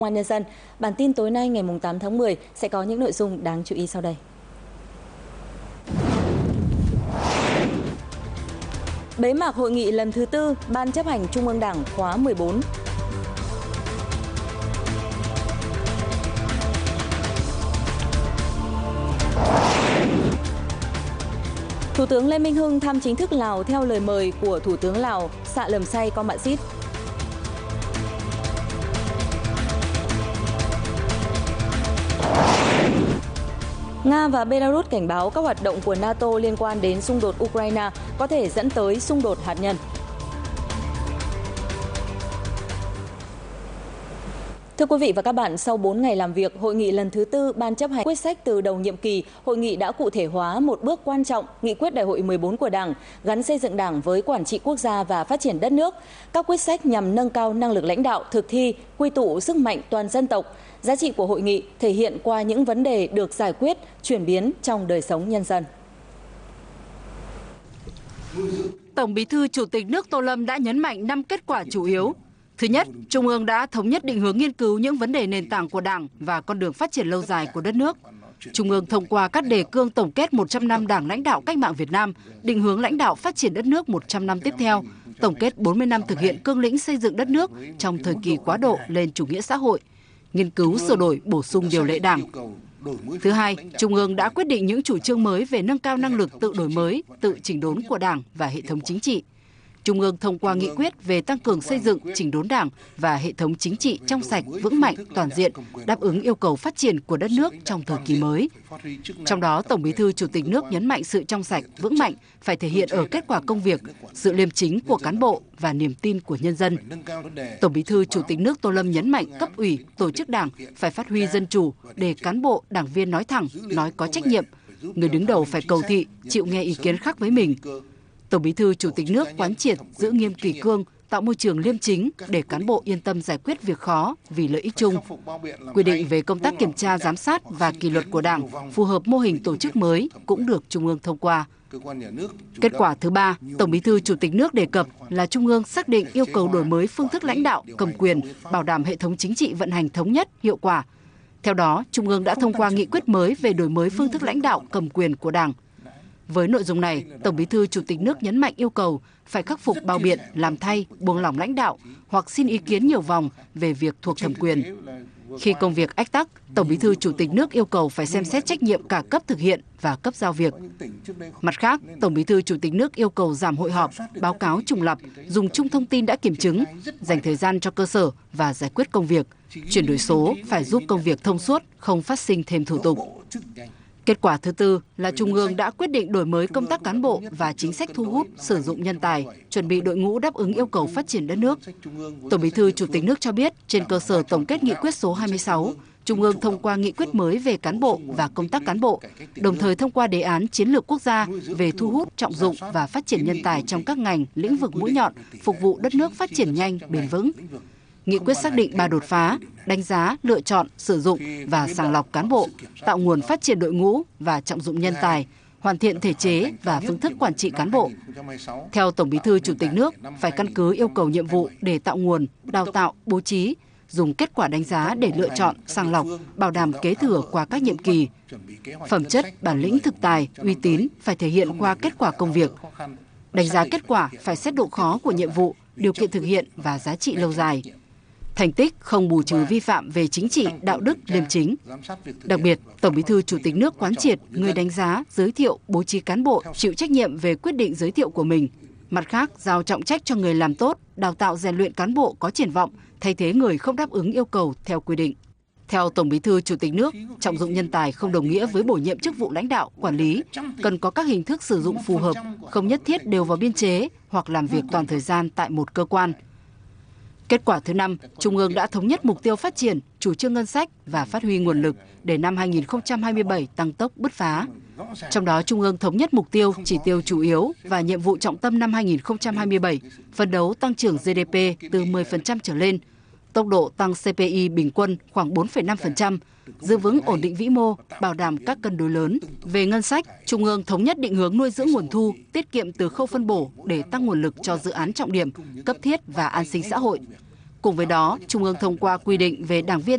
Công an Nhân dân. Bản tin tối nay ngày 8 tháng 10 sẽ có những nội dung đáng chú ý sau đây. Bế mạc hội nghị lần thứ 4 Ban chấp hành Trung ương Đảng khóa 14. Thủ tướng Lê Minh Hưng thăm chính thức Lào theo lời mời của Thủ tướng Lào Sạ Lầm Say Co Mạ Xít. Nga và Belarus cảnh báo các hoạt động của NATO liên quan đến xung đột Ukraine có thể dẫn tới xung đột hạt nhân. Thưa quý vị và các bạn, sau 4 ngày làm việc, hội nghị lần thứ 4 Ban chấp hành quyết sách từ đầu nhiệm kỳ, hội nghị đã cụ thể hóa một bước quan trọng, nghị quyết đại hội 14 của Đảng, gắn xây dựng Đảng với quản trị quốc gia và phát triển đất nước. Các quyết sách nhằm nâng cao năng lực lãnh đạo, thực thi, quy tụ sức mạnh toàn dân tộc. Giá trị của hội nghị thể hiện qua những vấn đề được giải quyết, chuyển biến trong đời sống nhân dân. Tổng Bí thư Chủ tịch nước Tô Lâm đã nhấn mạnh 5 kết quả chủ yếu. Thứ nhất, Trung ương đã thống nhất định hướng nghiên cứu những vấn đề nền tảng của Đảng và con đường phát triển lâu dài của đất nước. Trung ương thông qua các đề cương tổng kết 100 năm Đảng lãnh đạo cách mạng Việt Nam, định hướng lãnh đạo phát triển đất nước 100 năm tiếp theo, tổng kết 40 năm thực hiện cương lĩnh xây dựng đất nước trong thời kỳ quá độ lên chủ nghĩa xã hội, nghiên cứu sửa đổi bổ sung điều lệ Đảng. Thứ hai, Trung ương đã quyết định những chủ trương mới về nâng cao năng lực tự đổi mới, tự chỉnh đốn của Đảng và hệ thống chính trị. Trung ương thông qua nghị quyết về tăng cường xây dựng, chỉnh đốn Đảng và hệ thống chính trị trong sạch, vững mạnh, toàn diện, đáp ứng yêu cầu phát triển của đất nước trong thời kỳ mới. Trong đó, Tổng Bí thư Chủ tịch nước nhấn mạnh sự trong sạch, vững mạnh phải thể hiện ở kết quả công việc, sự liêm chính của cán bộ và niềm tin của nhân dân. Tổng Bí thư Chủ tịch nước Tô Lâm nhấn mạnh cấp ủy, tổ chức Đảng phải phát huy dân chủ để cán bộ, đảng viên nói thẳng, nói có trách nhiệm. Người đứng đầu phải cầu thị, chịu nghe ý kiến khác với mình. Tổng Bí thư Chủ tịch nước quán triệt giữ nghiêm kỷ cương, tạo môi trường liêm chính để cán bộ yên tâm giải quyết việc khó vì lợi ích chung. Quy định về công tác kiểm tra, giám sát và kỷ luật của Đảng phù hợp mô hình tổ chức mới cũng được Trung ương thông qua. Kết quả thứ ba, Tổng Bí thư Chủ tịch nước đề cập là Trung ương xác định yêu cầu đổi mới phương thức lãnh đạo, cầm quyền, bảo đảm hệ thống chính trị vận hành thống nhất, hiệu quả. Theo đó, Trung ương đã thông qua nghị quyết mới về đổi mới phương thức lãnh đạo, cầm quyền của Đảng. Với nội dung này, Tổng Bí thư Chủ tịch nước nhấn mạnh yêu cầu phải khắc phục bao biện, làm thay, buông lỏng lãnh đạo hoặc xin ý kiến nhiều vòng về việc thuộc thẩm quyền. Khi công việc ách tắc, Tổng Bí thư Chủ tịch nước yêu cầu phải xem xét trách nhiệm cả cấp thực hiện và cấp giao việc. Mặt khác, Tổng Bí thư Chủ tịch nước yêu cầu giảm hội họp, báo cáo trùng lặp, dùng chung thông tin đã kiểm chứng, dành thời gian cho cơ sở và giải quyết công việc. Chuyển đổi số phải giúp công việc thông suốt, không phát sinh thêm thủ tục. Kết quả thứ tư là Trung ương đã quyết định đổi mới công tác cán bộ và chính sách thu hút, sử dụng nhân tài, chuẩn bị đội ngũ đáp ứng yêu cầu phát triển đất nước. Tổng Bí thư Chủ tịch nước cho biết, trên cơ sở tổng kết nghị quyết số 26, Trung ương thông qua nghị quyết mới về cán bộ và công tác cán bộ, đồng thời thông qua đề án chiến lược quốc gia về thu hút, trọng dụng và phát triển nhân tài trong các ngành, lĩnh vực mũi nhọn, phục vụ đất nước phát triển nhanh, bền vững. Nghị quyết xác định 3 đột phá, đánh giá, lựa chọn, sử dụng và sàng lọc cán bộ, tạo nguồn phát triển đội ngũ và trọng dụng nhân tài, hoàn thiện thể chế và phương thức quản trị cán bộ. Theo Tổng Bí thư Chủ tịch nước, phải căn cứ yêu cầu nhiệm vụ để tạo nguồn, đào tạo, bố trí, dùng kết quả đánh giá để lựa chọn, sàng lọc, bảo đảm kế thừa qua các nhiệm kỳ. Phẩm chất, bản lĩnh thực tài, uy tín phải thể hiện qua kết quả công việc. Đánh giá kết quả phải xét độ khó của nhiệm vụ, điều kiện thực hiện và giá trị lâu dài. Thành tích không bù trừ vi phạm về chính trị, đạo đức, liêm chính. Đặc biệt, Tổng Bí thư Chủ tịch nước quán triệt người đánh giá, giới thiệu, bố trí cán bộ chịu trách nhiệm về quyết định giới thiệu của mình. Mặt khác, giao trọng trách cho người làm tốt, đào tạo rèn luyện cán bộ có triển vọng, thay thế người không đáp ứng yêu cầu theo quy định. Theo Tổng Bí thư Chủ tịch nước, trọng dụng nhân tài không đồng nghĩa với bổ nhiệm chức vụ lãnh đạo, quản lý, cần có các hình thức sử dụng phù hợp, không nhất thiết đều vào biên chế hoặc làm việc toàn thời gian tại một cơ quan. Kết quả thứ 5, Trung ương đã thống nhất mục tiêu phát triển, chủ trương ngân sách và phát huy nguồn lực để năm 2027 tăng tốc bứt phá. Trong đó, Trung ương thống nhất mục tiêu, chỉ tiêu chủ yếu và nhiệm vụ trọng tâm năm 2027, phấn đấu tăng trưởng GDP từ 10% trở lên, tốc độ tăng CPI bình quân khoảng 4,5%, giữ vững ổn định vĩ mô, bảo đảm các cân đối lớn. Về ngân sách, Trung ương thống nhất định hướng nuôi dưỡng nguồn thu, tiết kiệm từ khâu phân bổ để tăng nguồn lực cho dự án trọng điểm, cấp thiết và an sinh xã hội. Cùng với đó, Trung ương thông qua quy định về đảng viên